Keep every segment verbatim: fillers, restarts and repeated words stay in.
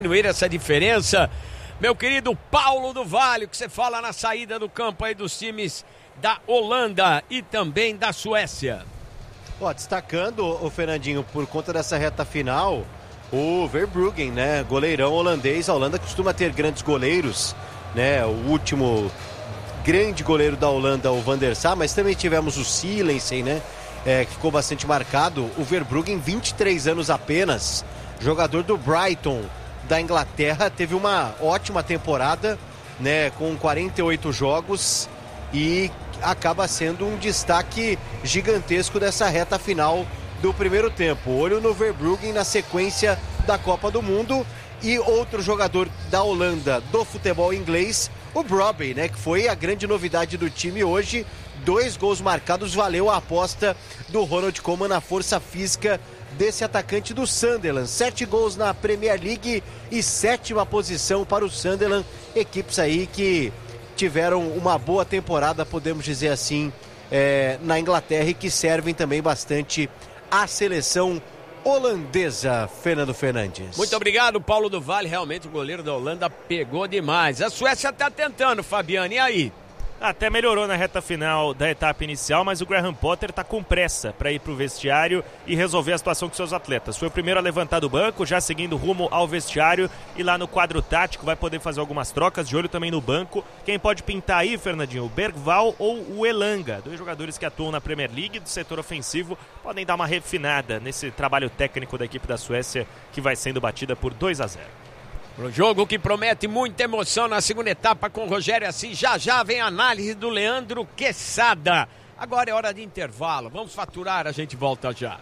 diminuir essa diferença. Meu querido Paulo do Vale, o que você fala na saída do campo aí dos times da Holanda e também da Suécia? Ó, destacando, o Fernandinho, por conta dessa reta final, o Verbruggen, né, goleirão holandês. A Holanda costuma ter grandes goleiros, né, o último grande goleiro da Holanda, o Van der Sar, mas também tivemos o Silensen, né, é, que ficou bastante marcado. O Verbruggen, vinte e três anos apenas, jogador do Brighton da Inglaterra, teve uma ótima temporada, né, com quarenta e oito jogos e acaba sendo um destaque gigantesco dessa reta final do primeiro tempo. Olho no Verbruggen na sequência da Copa do Mundo. E outro jogador da Holanda do futebol inglês, o Brobbey, né, que foi a grande novidade do time hoje. Dois gols marcados, valeu a aposta do Ronald Koeman na força física desse atacante do Sunderland. Sete gols na Premier League e sétima posição para o Sunderland. Equipes aí que tiveram uma boa temporada, podemos dizer assim, é, na Inglaterra, e que servem também bastante à seleção holandesa. Fernando Fernandes. Muito obrigado, Paulo do Vale. Realmente o goleiro da Holanda pegou demais. A Suécia está tentando, Fabiano, e aí? Até melhorou na reta final da etapa inicial, mas o Graham Potter está com pressa para ir para o vestiário e resolver a situação com seus atletas. Foi o primeiro a levantar do banco, já seguindo rumo ao vestiário, e lá no quadro tático vai poder fazer algumas trocas, de olho também no banco. Quem pode pintar aí, Fernandinho? O Bergvall ou o Elanga, dois jogadores que atuam na Premier League do setor ofensivo, podem dar uma refinada nesse trabalho técnico da equipe da Suécia, que vai sendo batida por dois a zero. Pro jogo que promete muita emoção na segunda etapa com o Rogério Assis. Já já vem a análise do Leandro Quesada. Agora é hora de intervalo. Vamos faturar, a gente volta já.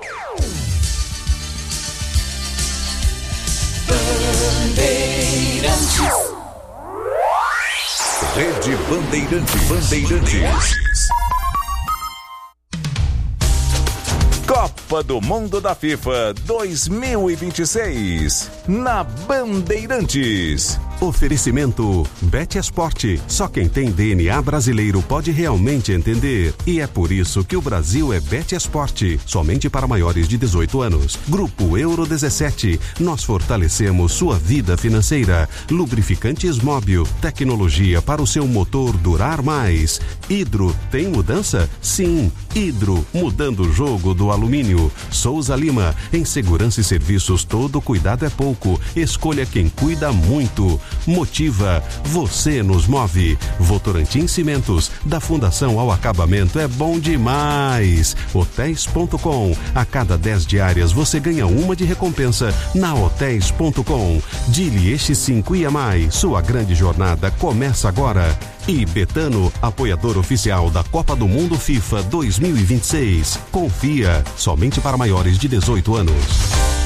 Bandeirantes. Rede Bandeirantes. Bandeirantes. Copa do Mundo da FIFA dois mil e vinte e seis, na Bandeirantes. Oferecimento Betesport. Só quem tem D N A brasileiro pode realmente entender. E é por isso que o Brasil é Betesport. Somente para maiores de dezoito anos. Grupo Euro dezessete. Nós fortalecemos sua vida financeira. Lubrificantes Móbil. Tecnologia para o seu motor durar mais. Hidro. Tem mudança? Sim. Hidro. Mudando o jogo do alumínio. Souza Lima. Em segurança e serviços, todo cuidado é pouco. Escolha quem cuida muito. Motiva, você nos move. Votorantim Cimentos, da Fundação ao Acabamento, é bom demais. Hotéis ponto com, a cada dez diárias você ganha uma de recompensa na Hotéis ponto com. Dili Eixi cinco I A M A I, sua grande jornada começa agora. E Betano, apoiador oficial da Copa do Mundo FIFA dois mil e vinte e seis. Confia, somente para maiores de dezoito anos.